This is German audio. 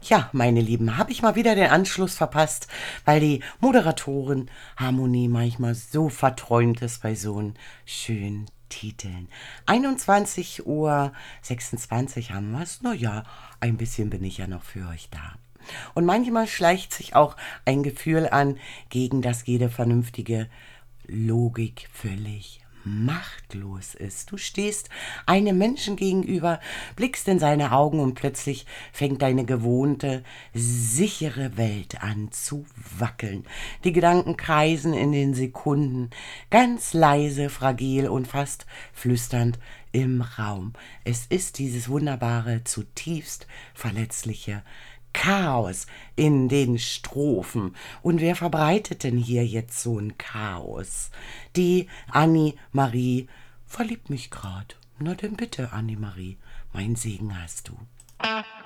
Ja, meine Lieben, habe ich mal wieder den Anschluss verpasst, weil die Moderatoren Harmonie manchmal so verträumt ist bei so einen schönen Titeln. 21:26 haben wir es. Na ja, ein bisschen bin ich ja noch für euch da. Und manchmal schleicht sich auch ein Gefühl an, gegen das jede vernünftige Logik völlig machtlos ist. Du stehst einem Menschen gegenüber, blickst in seine Augen und plötzlich fängt deine gewohnte, sichere Welt an zu wackeln. Die Gedanken kreisen in den Sekunden, ganz leise, fragil und fast flüsternd im Raum. Es ist dieses wunderbare, zutiefst verletzliche Chaos in den Strophen. Und wer verbreitet denn hier jetzt so ein Chaos? Die Annie-Marie verliebt mich grad. Na denn bitte, Annie-Marie, mein Segen hast du.